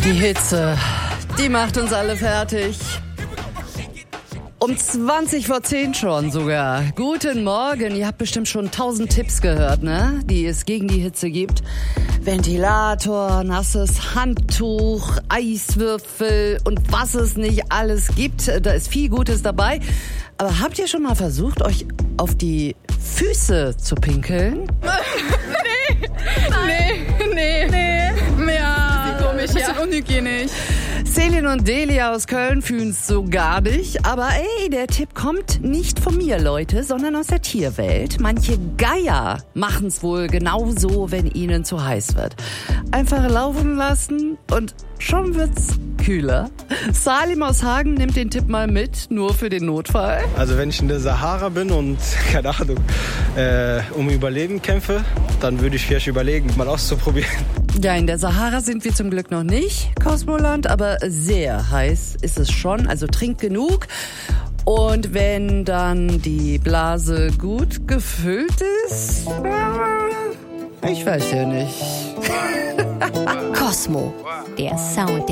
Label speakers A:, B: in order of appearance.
A: Die Hitze, die macht uns alle fertig. Um 20 vor 10 schon sogar. Guten Morgen, ihr habt bestimmt schon 1000 Tipps gehört, ne? Die es gegen die Hitze gibt. Ventilator, nasses Handtuch, Eiswürfel und was es nicht alles gibt. Da ist viel Gutes dabei. Aber habt ihr schon mal versucht, euch auf die Füße zu pinkeln?
B: Nee. Ja, komisch, ja. Bisschen unhygienisch.
A: Selin und Delia aus Köln fühlen's so gar nicht. Aber ey, der Tipp kommt nicht von mir, Leute, sondern aus der Tierwelt. Manche Geier machen's wohl genauso, wenn ihnen zu heiß wird. Einfach laufen lassen und schon wird's kühler. Salim aus Hagen nimmt den Tipp mal mit, nur für den Notfall.
C: Also wenn ich in der Sahara bin und, keine Ahnung, um Überleben kämpfe, dann würde ich vielleicht überlegen, mal auszuprobieren.
A: Ja, in der Sahara sind wir zum Glück noch nicht, Cosmoland, aber sehr heiß ist es schon, also trinkt genug. Und wenn dann die Blase gut gefüllt ist, ich weiß ja nicht.
D: Cosmo, der Sound